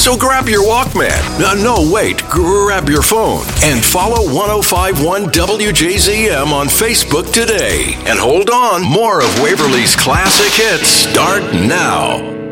So grab your Walkman. No, wait. Grab your phone and follow 105.1 WJZM on Facebook today. And hold on, more of Waverly's classic hits start now.